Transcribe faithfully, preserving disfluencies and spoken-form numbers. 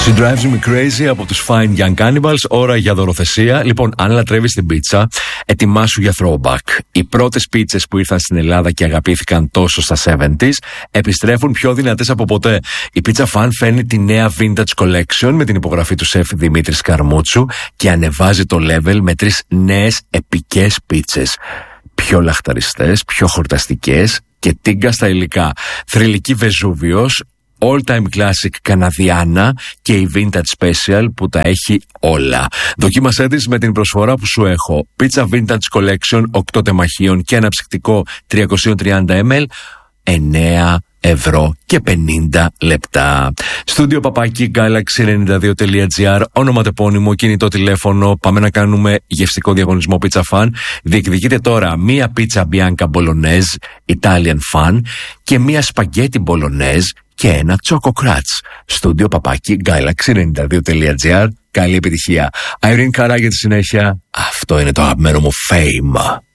She Drives Me Crazy από τους Fine Young Cannibals. Ώρα για δωροθεσία. Λοιπόν, αν λατρεύεις την πίτσα, ετοιμάσου για throwback. Οι πρώτες πίτσες που ήρθαν στην Ελλάδα και αγαπήθηκαν τόσο στα εβδομήντα επιστρέφουν πιο δυνατές από ποτέ. Η Pizza Fan φέρνει τη νέα Vintage Collection με την υπογραφή του σεφ Δημήτρη Καρμούτσου και ανεβάζει το level με τρεις νέες επικές πίτσες. Πιο λαχταριστές, πιο χορταστικές και τίγκα στα υλικά. Θρυλική Βεζούβιος, All Time Classic Καναδιάνα και η Vintage Special που τα έχει όλα. Δοκίμασέ τις με την προσφορά που σου έχω. Pizza Vintage Collection οκτώ τεμαχίων και ένα ψυκτικό τριακόσια τριάντα μιλιλίτρων, εννέα ευρώ και πενήντα λεπτά. Στούντιο παπάκι Galaxy ενενήντα δύο τελεία τζι άρ, ονοματεπώνυμο, κινητό τηλέφωνο. Πάμε να κάνουμε γευστικό διαγωνισμό Pizza Fan. Διεκδικείτε τώρα μία πίτσα Bianca Bolognese Italian Fan και μία σπαγκέτι Bolognese και ένα Choco Crunch. Στούντιο παπάκι Galaxy ενενήντα δύο τελεία τζι άρ. Καλή επιτυχία. Irene Cara για τη συνέχεια. Αυτό είναι το αγαπημένο μου Fame.